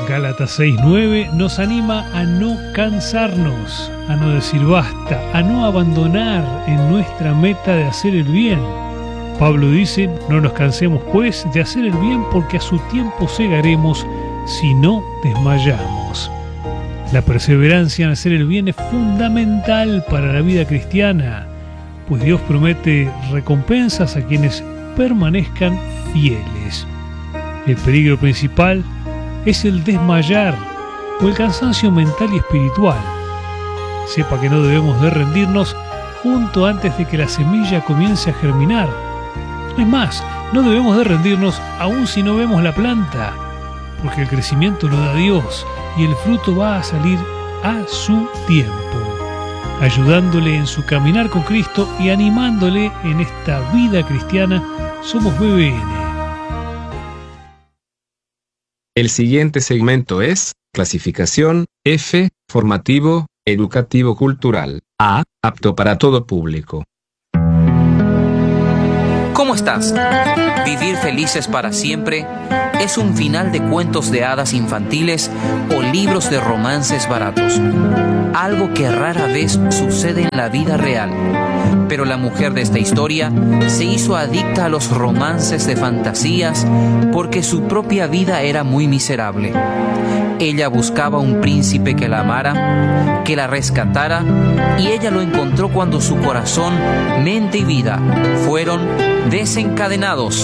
Gálatas 6:9 nos anima a no cansarnos, a no decir basta, a no abandonar en nuestra meta de hacer el bien. Pablo dice: no nos cansemos pues de hacer el bien, porque a su tiempo segaremos si no desmayamos. La perseverancia en hacer el bien es fundamental para la vida cristiana, pues Dios promete recompensas a quienes permanezcan fieles. El peligro principal es el desmayar o el cansancio mental y espiritual. Sepa que no debemos de rendirnos junto antes de que la semilla comience a germinar. Es más, no debemos de rendirnos aún si no vemos la planta, porque el crecimiento lo da Dios y el fruto va a salir a su tiempo, ayudándole en su caminar con Cristo y animándole en esta vida cristiana. Somos BBN. El siguiente segmento es clasificación F, formativo, educativo cultural. A, apto para todo público. ¿Cómo estás? Vivir felices para siempre es un final de cuentos de hadas infantiles o libros de romances baratos. Algo que rara vez sucede en la vida real. Pero la mujer de esta historia se hizo adicta a los romances de fantasías porque su propia vida era muy miserable. Ella buscaba un príncipe que la amara, que la rescatara, y ella lo encontró cuando su corazón, mente y vida fueron desencadenados.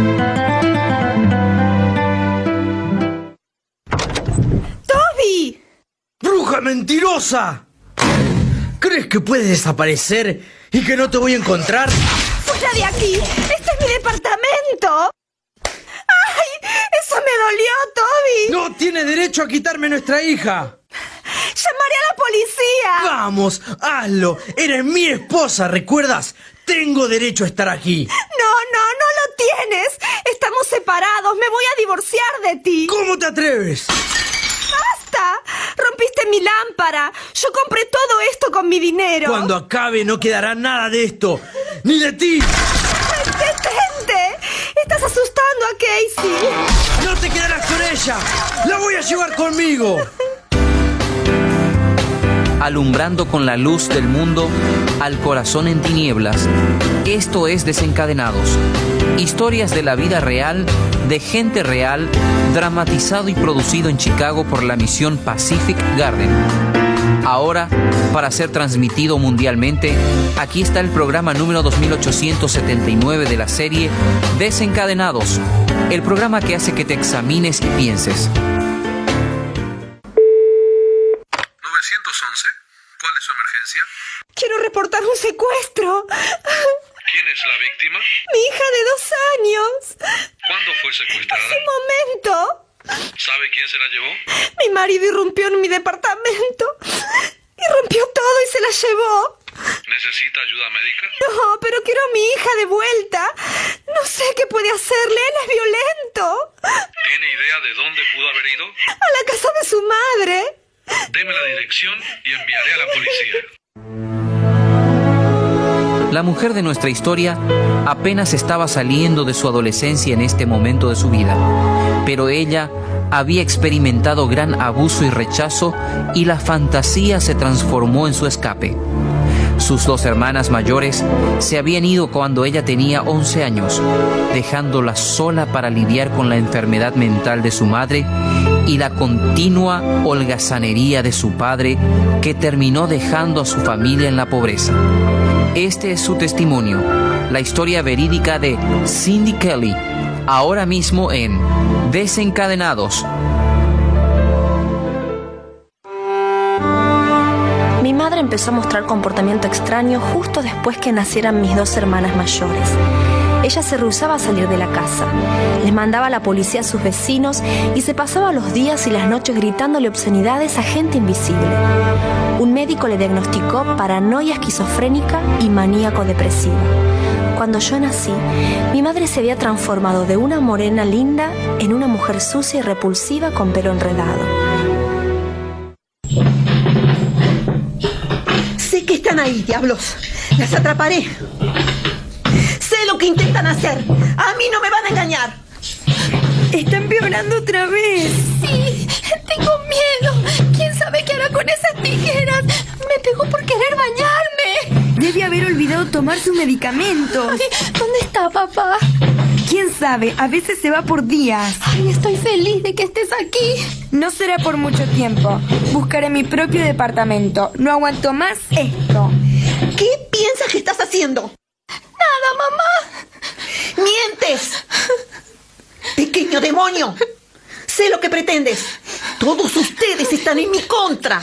¡Toby! ¡Bruja mentirosa! ¿Crees que puedes desaparecer y que no te voy a encontrar? ¡Fuera de aquí! ¡Este es mi departamento! ¡Ay! ¡Eso me dolió, Toby! ¡No tiene derecho a quitarme nuestra hija! ¡Llamaré a la policía! ¡Vamos! ¡Hazlo! ¡Eres mi esposa! ¿Recuerdas? Tengo derecho a estar aquí. No lo tienes. Estamos separados. Me voy a divorciar de ti. ¿Cómo te atreves? ¡Basta! Rompiste mi lámpara. Yo compré todo esto con mi dinero. Cuando acabe no quedará nada de esto. ¡Ni de ti! ¡Detente! Estás asustando a Casey. ¡No te quedarás con ella! ¡La voy a llevar conmigo! Alumbrando con la luz del mundo al corazón en tinieblas. Esto es Desencadenados. Historias de la vida real, de gente real, dramatizado y producido en Chicago por la misión Pacific Garden. Ahora, para ser transmitido mundialmente, aquí está el programa número 2879 de la serie Desencadenados, el programa que hace que te examines y pienses. 911, ¿cuál es su emergencia? Quiero reportar un secuestro. ¿Quién es la víctima? Mi hija de 2 años. ¿Cuándo fue secuestrada? Hace un momento. ¿Sabe quién se la llevó? Mi marido irrumpió en mi departamento y rompió todo y se la llevó. ¿Necesita ayuda médica? No, pero quiero a mi hija de vuelta. No sé qué puede hacerle, él es violento. ¿Tiene idea de dónde pudo haber ido? A la casa de su madre. Deme la dirección y enviaré a la policía. La mujer de nuestra historia apenas estaba saliendo de su adolescencia en este momento de su vida, pero ella había experimentado gran abuso y rechazo y la fantasía se transformó en su escape. Sus 2 hermanas mayores se habían ido cuando ella tenía 11 años, dejándola sola para lidiar con la enfermedad mental de su madre y la continua holgazanería de su padre, que terminó dejando a su familia en la pobreza. Este es su testimonio, la historia verídica de Cindy Kelly, ahora mismo en Desencadenados. Mi madre empezó a mostrar comportamiento extraño justo después que nacieran mis 2 hermanas mayores. Ella se rehusaba a salir de la casa, les mandaba a la policía a sus vecinos y se pasaba los días y las noches gritándole obscenidades a gente invisible. Un médico le diagnosticó paranoia esquizofrénica y maníaco-depresiva. Cuando yo nací, mi madre se había transformado de una morena linda en una mujer sucia y repulsiva con pelo enredado. Sé que están ahí, diablos. Las atraparé. Sé lo que intentan hacer. A mí no me van a engañar. Están violando otra vez. Sí, Tijeras, me pegó por querer bañarme. Debe haber olvidado tomar su medicamento. Ay, ¿dónde está papá? ¿Quién sabe? A veces se va por días. Ay, estoy feliz de que estés aquí. No será por mucho tiempo. Buscaré mi propio departamento. No aguanto más esto. ¿Qué piensas que estás haciendo? Nada, mamá. ¡Mientes! ¡Pequeño demonio! Sé lo que pretendes. Todos ustedes están en mi contra.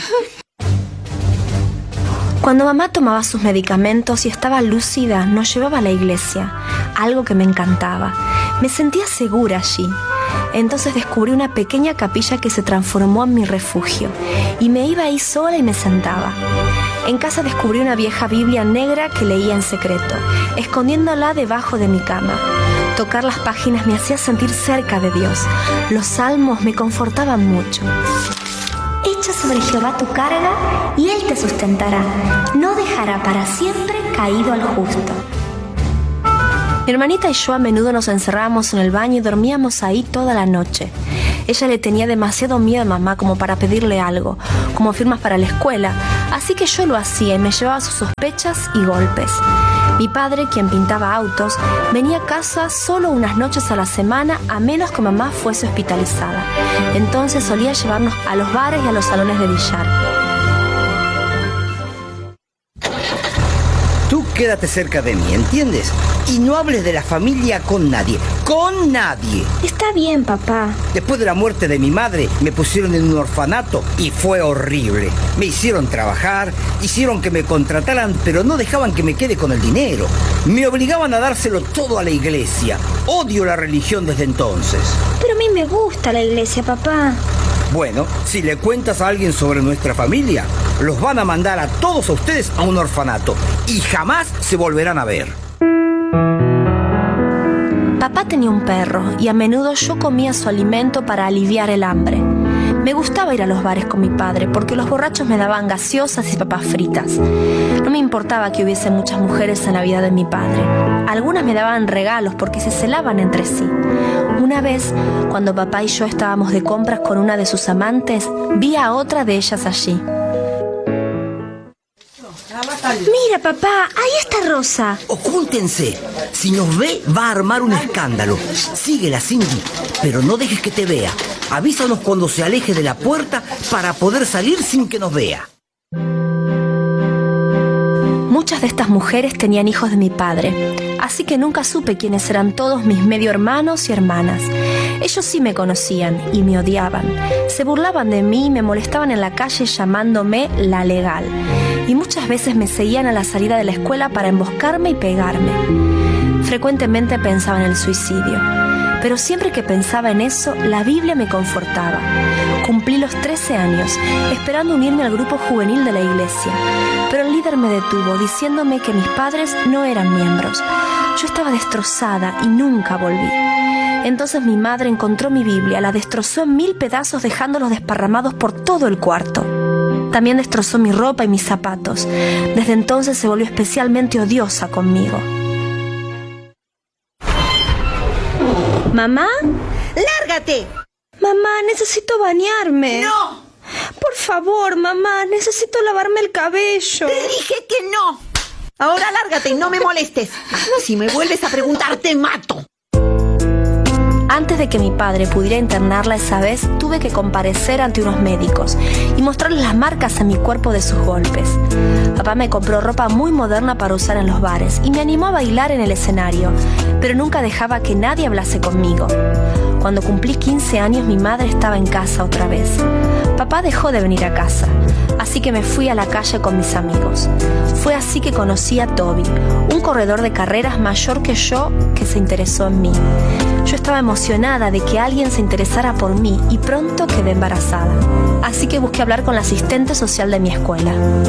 Cuando mamá tomaba sus medicamentos y estaba lúcida, nos llevaba a la iglesia, algo que me encantaba. Me sentía segura allí. Entonces descubrí una pequeña capilla que se transformó en mi refugio, y me iba ahí sola y me sentaba. En casa descubrí una vieja Biblia negra que leía en secreto, escondiéndola debajo de mi cama. Tocar las páginas me hacía sentir cerca de Dios. Los salmos me confortaban mucho. Echa sobre Jehová tu carga, y Él te sustentará. No dejará para siempre caído al justo. Mi hermanita y yo a menudo nos encerrábamos en el baño y dormíamos ahí toda la noche. Ella le tenía demasiado miedo a mamá como para pedirle algo, como firmas para la escuela, así que yo lo hacía y me llevaba sus sospechas y golpes. Mi padre, quien pintaba autos, venía a casa solo unas noches a la semana, a menos que mamá fuese hospitalizada. Entonces solía llevarnos a los bares y a los salones de billar. Tú quédate cerca de mí, ¿entiendes? Y no hables de la familia con nadie. ¡Con nadie! Está bien, papá. Después de la muerte de mi madre, me pusieron en un orfanato y fue horrible. Me hicieron trabajar, hicieron que me contrataran, pero no dejaban que me quede con el dinero. Me obligaban a dárselo todo a la iglesia. Odio la religión desde entonces. Pero a mí me gusta la iglesia, papá. Bueno, si le cuentas a alguien sobre nuestra familia, los van a mandar a todos a ustedes a un orfanato y jamás se volverán a ver. Papá tenía un perro y a menudo yo comía su alimento para aliviar el hambre. Me gustaba ir a los bares con mi padre porque los borrachos me daban gaseosas y papas fritas. No me importaba que hubiese muchas mujeres en la vida de mi padre. Algunas me daban regalos porque se celaban entre sí. Una vez, cuando papá y yo estábamos de compras con una de sus amantes, vi a otra de ellas allí. Mira, papá, ahí está Rosa. Ocúltense. Si nos ve, va a armar un escándalo. Síguela, Cindy, pero no dejes que te vea. Avísanos cuando se aleje de la puerta para poder salir sin que nos vea. Muchas de estas mujeres tenían hijos de mi padre, así que nunca supe quiénes eran todos mis medio hermanos y hermanas. Ellos sí me conocían y me odiaban. Se burlaban de mí y me molestaban en la calle llamándome la legal. Y muchas veces me seguían a la salida de la escuela para emboscarme y pegarme. Frecuentemente pensaba en el suicidio, pero siempre que pensaba en eso, la Biblia me confortaba. Cumplí los 13 años, esperando unirme al grupo juvenil de la iglesia, pero el líder me detuvo diciéndome que mis padres no eran miembros. Yo estaba destrozada y nunca volví. Entonces mi madre encontró mi Biblia, la destrozó en 1000 pedazos dejándolos desparramados por todo el cuarto. También destrozó mi ropa y mis zapatos. Desde entonces se volvió especialmente odiosa conmigo. ¿Mamá? ¡Lárgate! Mamá, necesito bañarme. ¡No! Por favor, mamá, necesito lavarme el cabello. Te dije que no. Ahora lárgate y no me molestes. Si me vuelves a preguntar, te mato. Antes de que mi padre pudiera internarla esa vez, tuve que comparecer ante unos médicos y mostrarles las marcas en mi cuerpo de sus golpes. Papá me compró ropa muy moderna para usar en los bares y me animó a bailar en el escenario, pero nunca dejaba que nadie hablase conmigo. Cuando cumplí 15 años, mi madre estaba en casa otra vez. Papá dejó de venir a casa, así que me fui a la calle con mis amigos. Fue así que conocí a Toby, un corredor de carreras mayor que yo que se interesó en mí. Yo estaba emocionada de que alguien se interesara por mí y pronto quedé embarazada. Así que busqué hablar con la asistente social de mi escuela.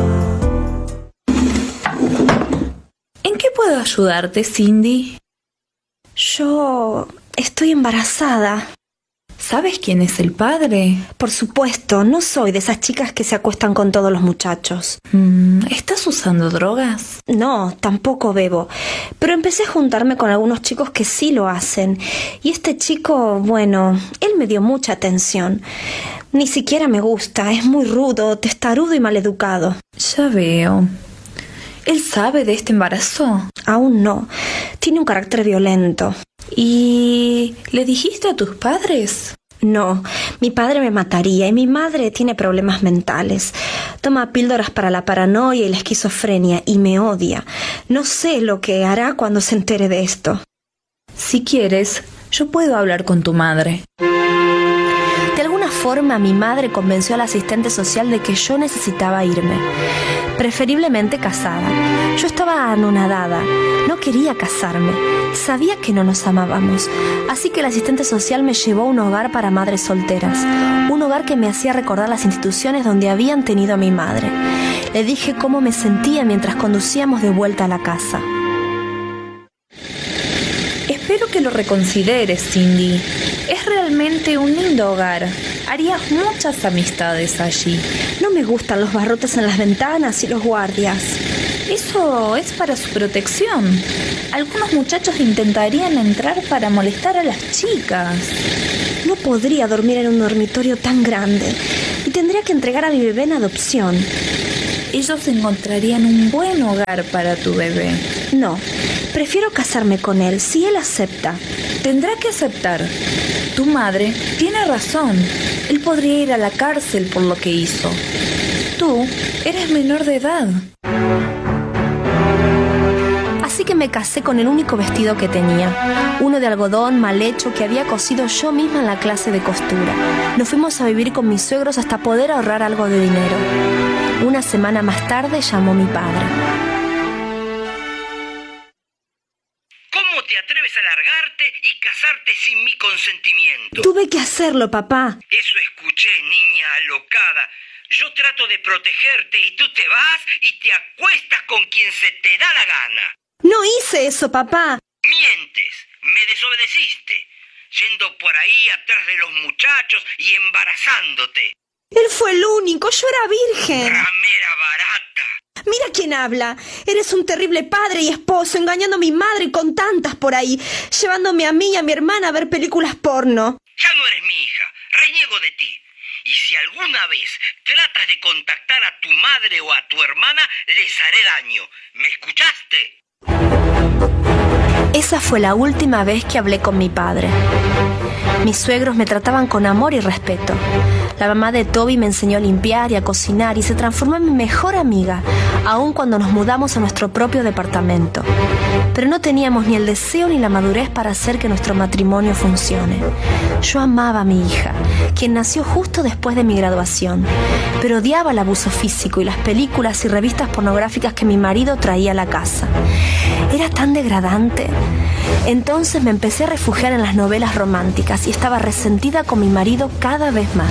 ¿En qué puedo ayudarte, Cindy? Yo estoy embarazada. ¿Sabes quién es el padre? Por supuesto, no soy de esas chicas que se acuestan con todos los muchachos. ¿Estás usando drogas? No, tampoco bebo. Pero empecé a juntarme con algunos chicos que sí lo hacen. Y este chico, bueno, él me dio mucha atención. Ni siquiera me gusta, es muy rudo, testarudo y maleducado. Ya veo. ¿Él sabe de este embarazo? Aún no. Tiene un carácter violento. ¿Y le dijiste a tus padres? No, mi padre me mataría y mi madre tiene problemas mentales. Toma píldoras para la paranoia y la esquizofrenia y me odia. No sé lo que hará cuando se entere de esto. Si quieres, yo puedo hablar con tu madre. De alguna forma, mi madre convenció al asistente social de que yo necesitaba irme. Preferiblemente casada. Yo estaba anonadada. No quería casarme. Sabía que no nos amábamos. Así que el asistente social me llevó a un hogar para madres solteras. Un hogar que me hacía recordar las instituciones donde habían tenido a mi madre. Le dije cómo me sentía mientras conducíamos de vuelta a la casa. Espero que lo reconsideres, Cindy. Es realmente un lindo hogar. Harías muchas amistades allí. No me gustan los barrotes en las ventanas y los guardias. Eso es para su protección. Algunos muchachos intentarían entrar para molestar a las chicas. No podría dormir en un dormitorio tan grande y tendría que entregar a mi bebé en adopción. Ellos encontrarían un buen hogar para tu bebé. No, prefiero casarme con él, si él acepta. Tendrá que aceptar. Tu madre tiene razón. Él podría ir a la cárcel por lo que hizo. Tú eres menor de edad. Así que me casé con el único vestido que tenía, uno de algodón mal hecho que había cosido yo misma en la clase de costura. Nos fuimos a vivir con mis suegros hasta poder ahorrar algo de dinero. Una semana más tarde llamó mi padre. ¿Cómo te atreves a largarte y casarte sin mi consentimiento? Tuve que hacerlo, papá. Eso escuché, niña alocada. Yo trato de protegerte y tú te vas y te acuestas con quien se te da la gana. No hice eso, papá. Mientes, me desobedeciste, yendo por ahí atrás de los muchachos y embarazándote. Él fue el único, yo era virgen. Ramera barata. Mira quién habla. Eres un terrible padre y esposo, engañando a mi madre con tantas por ahí, llevándome a mí y a mi hermana a ver películas porno. Ya no eres mi hija, reniego de ti. Y si alguna vez tratas de contactar a tu madre o a tu hermana, les haré daño. ¿Me escuchaste? Esa fue la última vez que hablé con mi padre. Mis suegros me trataban con amor y respeto. La mamá de Toby me enseñó a limpiar y a cocinar y se transformó en mi mejor amiga, aun cuando nos mudamos a nuestro propio departamento. Pero no teníamos ni el deseo ni la madurez para hacer que nuestro matrimonio funcione. Yo amaba a mi hija, quien nació justo después de mi graduación, pero odiaba el abuso físico y las películas y revistas pornográficas que mi marido traía a la casa. Era tan degradante. Entonces me empecé a refugiar en las novelas románticas y estaba resentida con mi marido cada vez más.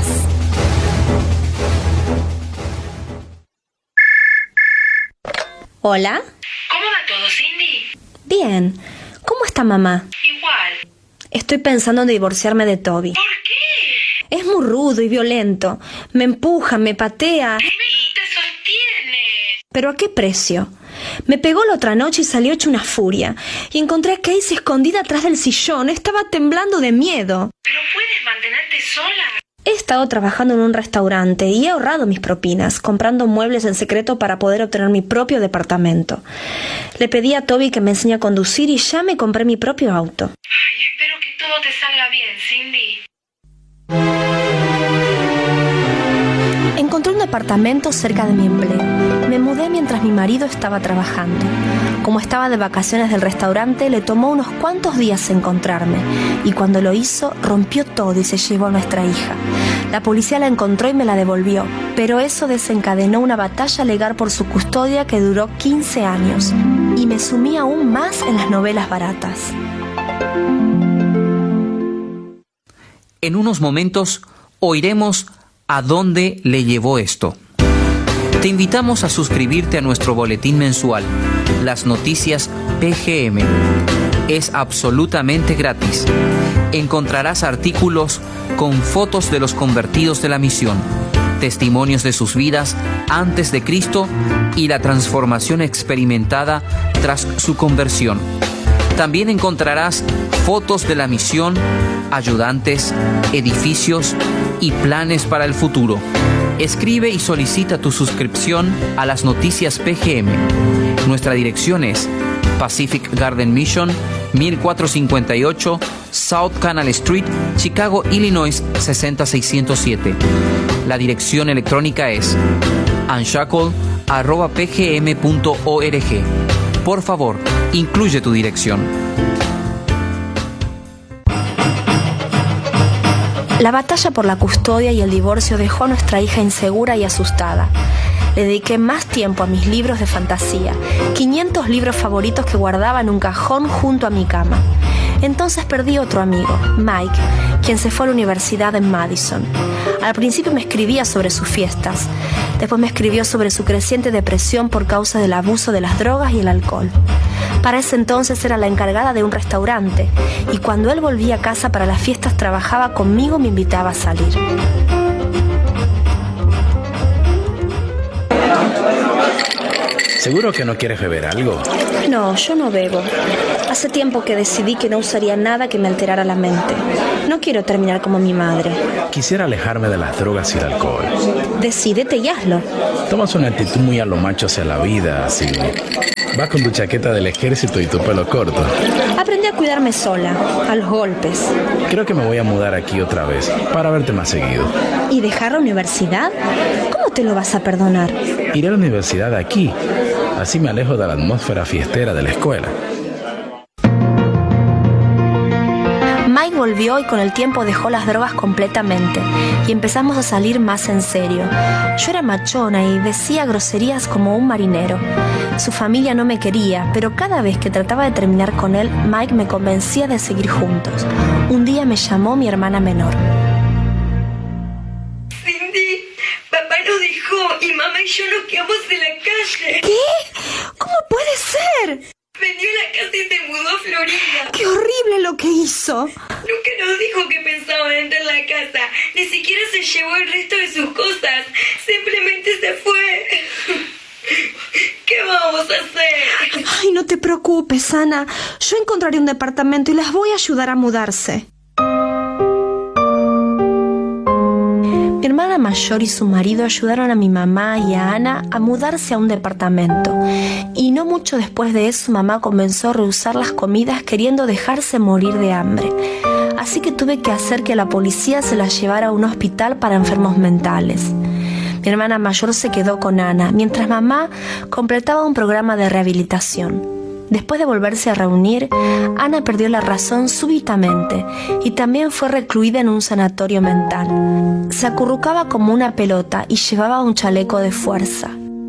¿Hola? ¿Cómo va todo, Cindy? Bien. ¿Cómo está mamá? Igual. Estoy pensando en divorciarme de Toby. ¿Por qué? Es muy rudo y violento. Me empuja, me patea. Te sostiene. ¿Pero a qué precio? Me pegó la otra noche y salió hecho una furia. Y encontré a Casey escondida atrás del sillón. Estaba temblando de miedo. ¿Pero puedes mantenerte sola? He estado trabajando en un restaurante y he ahorrado mis propinas, comprando muebles en secreto para poder obtener mi propio departamento. Le pedí a Toby que me enseñe a conducir y ya me compré mi propio auto. Ay, espero que todo te salga bien, Cindy. Encontré un departamento cerca de mi empleo. Me mudé mientras mi marido estaba trabajando. Como estaba de vacaciones del restaurante, le tomó unos cuantos días encontrarme. Y cuando lo hizo, rompió todo y se llevó a nuestra hija. La policía la encontró y me la devolvió. Pero eso desencadenó una batalla legal por su custodia que duró 15 años. Y me sumí aún más en las novelas baratas. En unos momentos oiremos a dónde le llevó esto. Te invitamos a suscribirte a nuestro boletín mensual, Las Noticias PGM. Es absolutamente gratis. Encontrarás artículos con fotos de los convertidos de la misión, testimonios de sus vidas antes de Cristo y la transformación experimentada tras su conversión. También encontrarás fotos de la misión, ayudantes, edificios y planes para el futuro. Escribe y solicita tu suscripción a las noticias PGM. Nuestra dirección es Pacific Garden Mission, 1458 South Canal Street, Chicago, Illinois 60607. La dirección electrónica es unshackled@pgm.org. Por favor, incluye tu dirección. La batalla por la custodia y el divorcio dejó a nuestra hija insegura y asustada. Le dediqué más tiempo a mis libros de fantasía, 500 libros favoritos que guardaba en un cajón junto a mi cama. Entonces perdí otro amigo, Mike, quien se fue a la universidad en Madison. Al principio me escribía sobre sus fiestas, después me escribió sobre su creciente depresión por causa del abuso de las drogas y el alcohol. Para ese entonces era la encargada de un restaurante y cuando él volvía a casa para las fiestas trabajaba conmigo y me invitaba a salir. ¿Seguro que no quieres beber algo? No, yo no bebo. Hace tiempo que decidí que no usaría nada que me alterara la mente. No quiero terminar como mi madre. Quisiera alejarme de las drogas y el alcohol. Decídete y hazlo. Tomas una actitud muy a lo macho hacia la vida, Cindy. Vas con tu chaqueta del ejército y tu pelo corto. Aprendí a cuidarme sola, a los golpes. Creo que me voy a mudar aquí otra vez, para verte más seguido. ¿Y dejar la universidad? ¿Cómo te lo vas a perdonar? Iré a la universidad aquí. Así me alejo de la atmósfera fiestera de la escuela. Mike volvió y con el tiempo dejó las drogas completamente y empezamos a salir más en serio. Yo era machona y decía groserías como un marinero. Su familia no me quería, pero cada vez que trataba de terminar con él, Mike me convencía de seguir juntos. Un día me llamó mi hermana menor. Cindy, papá nos dejó y mamá y yo nos quedamos en la calle. ¿Qué? ¿Cómo puede ser? Vendió la casa y se mudó a Florida. ¡Qué horrible lo que hizo! Nunca nos dijo que pensaba vender la casa. Ni siquiera se llevó el resto de sus cosas. Simplemente se fue. ¿Qué vamos a hacer? Ay, no te preocupes, Ana. Yo encontraré un departamento y las voy a ayudar a mudarse. Mi hermana mayor y su marido ayudaron a mi mamá y a Ana a mudarse a un departamento. Y no mucho después de eso, mamá comenzó a rehusar las comidas queriendo dejarse morir de hambre. Así que tuve que hacer que la policía se la llevara a un hospital para enfermos mentales. Mi hermana mayor se quedó con Ana, mientras mamá completaba un programa de rehabilitación. Después de volverse a reunir, Ana perdió la razón súbitamente y también fue recluida en un sanatorio mental. Se acurrucaba como una pelota y llevaba un chaleco de fuerza.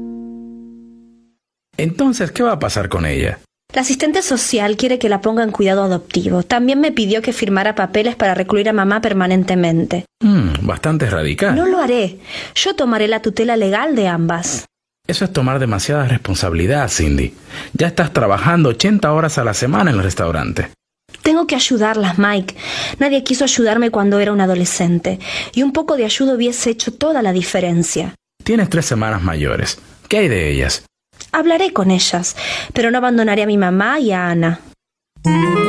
Entonces, ¿qué va a pasar con ella? La asistente social quiere que la ponga en cuidado adoptivo. También me pidió que firmara papeles para recluir a mamá permanentemente. Bastante radical. No lo haré. Yo tomaré la tutela legal de ambas. Eso es tomar demasiada responsabilidad, Cindy. Ya estás trabajando 80 horas a la semana en el restaurante. Tengo que ayudarlas, Mike. Nadie quiso ayudarme cuando era un adolescente. Y un poco de ayuda hubiese hecho toda la diferencia. Tienes 3 semanas mayores. ¿Qué hay de ellas? Hablaré con ellas, pero no abandonaré a mi mamá y a Ana.